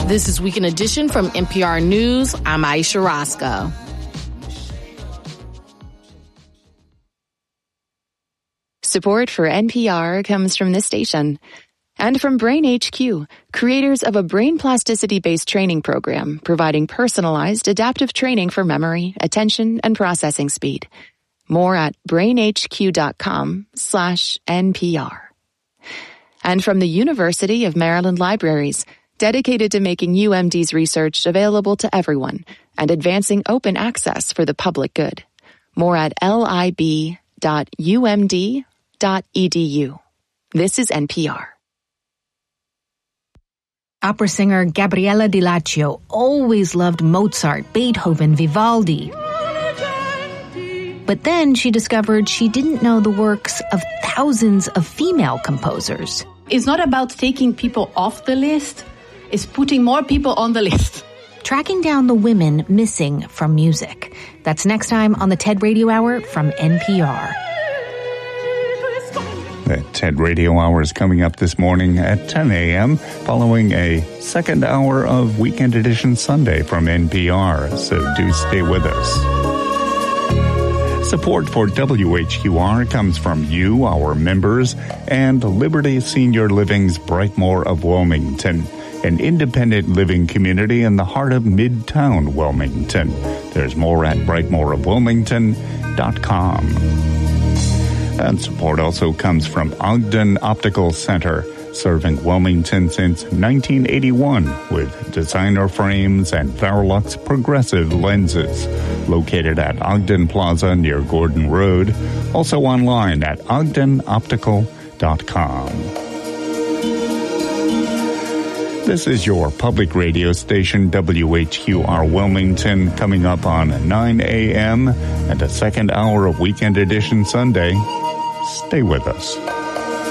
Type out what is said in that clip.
This is Weekend Edition from NPR News. I'm Aisha Roscoe. Support for NPR comes from this station and from Brain HQ, creators of a brain plasticity-based training program providing personalized adaptive training for memory, attention, and processing speed. More at brainhq.com/NPR. And from the University of Maryland Libraries, dedicated to making UMD's research available to everyone and advancing open access for the public good. More at lib.umd.edu. This is NPR. Opera singer Gabriella Di Laccio always loved Mozart, Beethoven, Vivaldi. But then she discovered she didn't know the works of thousands of female composers. It's not about taking people off the list, it's putting more people on the list. Tracking down the women missing from music. That's next time on the TED Radio Hour from NPR. The TED Radio Hour is coming up this morning at 10 a.m., following a second hour of Weekend Edition Sunday from NPR, so do stay with us. Support for WHQR comes from you, our members, and Liberty Senior Living's Brightmoor of Wilmington, an independent living community in the heart of Midtown Wilmington. There's more at brightmoorofwilmington.com. And support also comes from Ogden Optical Center, serving Wilmington since 1981 with designer frames and Varilux progressive lenses. Located at Ogden Plaza near Gordon Road. Also online at ogdenoptical.com. This is your public radio station, WHQR Wilmington, coming up on 9 a.m. and a second hour of Weekend Edition Sunday. Stay with us.